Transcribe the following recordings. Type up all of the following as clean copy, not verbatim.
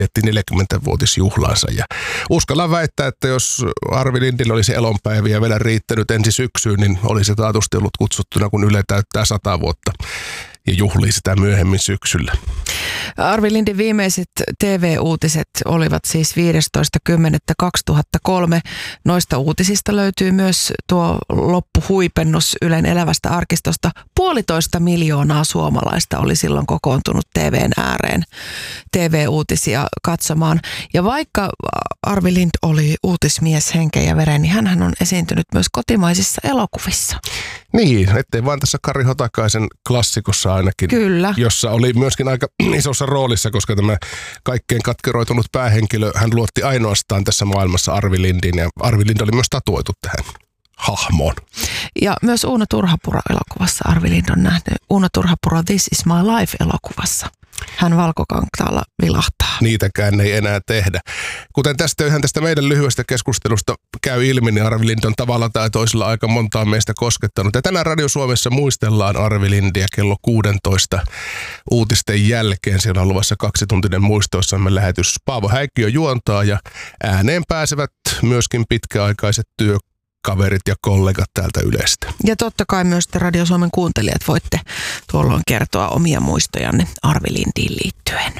vietti 40-vuotisjuhlansa. Ja uskallan väittää, että jos Arvi Lindillä olisi elonpäiviä vielä riittänyt ensi syksyyn, niin olisi taatusti ollut kutsuttuna, kun Yle täyttää 100 vuotta ja juhlii sitä myöhemmin syksyllä. Arvi Lindin viimeiset TV-uutiset olivat siis 15.10.2003. Noista uutisista löytyy myös tuo loppuhuipennus Ylen elävästä arkistosta. 1,5 miljoonaa suomalaista oli silloin kokoontunut TVn ääreen TV-uutisia katsomaan. Ja vaikka Arvi Lind oli uutismies henkeä ja veren, niin hänhän on esiintynyt myös kotimaisissa elokuvissa. Niin, ettei vaan tässä Kari Hotakaisen klassikossa ainakin. Kyllä. Jossa oli myöskin aika isossa roolissa, koska tämä kaikkein katkeroitunut päähenkilö, hän luotti ainoastaan tässä maailmassa Arvi Lindin, ja Arvi Lind oli myös tatuoitu tähän hahmoon. Ja myös Uuno Turhapuro-elokuvassa Arvi Lind on nähnyt Uuno Turhapuro This is my life-elokuvassa. Hän valkokankaalla vilahtaa. Niitäkään ei enää tehdä. Kuten tästä meidän lyhyestä keskustelusta käy ilmi, niin Arvi Lind on tavalla tai toisella aika montaa meistä koskettanut. Ja tänään Radio Suomessa muistellaan Arvi Lindiä kello 16 uutisten jälkeen. Siellä on luvassa 2-tuntinen muistoissamme lähetys. Paavo Häikkiö juontaa ja ääneen pääsevät myöskin pitkäaikaiset työkaverit ja kollegat täältä Ylestä. Ja totta kai myös te Radio Suomen kuuntelijat voitte tuolloin kertoa omia muistojanne Arvi Lindiin liittyen.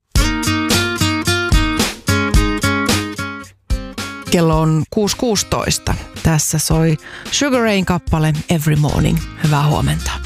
Kello on 6.16. Tässä soi Sugar Rain kappale Every Morning. Hyvää huomenta.